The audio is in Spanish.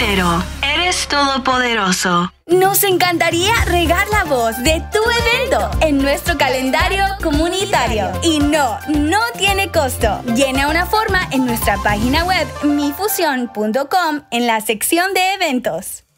entero. Eres todopoderoso. Nos encantaría regar la voz de tu evento en nuestro calendario comunitario. Y no tiene costo. Llena una forma en nuestra página web mifusión.com en la sección de eventos.